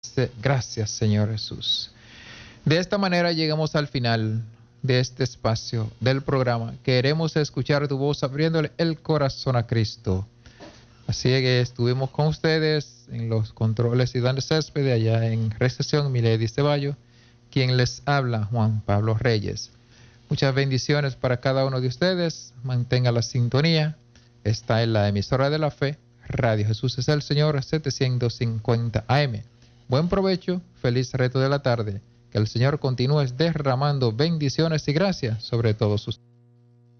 Gracias, Señor Jesús. De esta manera llegamos al final de este espacio del programa. Queremos escuchar tu voz abriéndole el corazón a Cristo. Así que estuvimos con ustedes en los controles Iván de Césped, allá en Recepción Milady Ceballos, quien les habla, Juan Pablo Reyes. Muchas bendiciones para cada uno de ustedes. Mantenga la sintonía. Está en la emisora de la fe, Radio Jesús es el Señor, 750 AM. Buen provecho, feliz resto de la tarde. Que el Señor continúe derramando bendiciones y gracias sobre todos ustedes.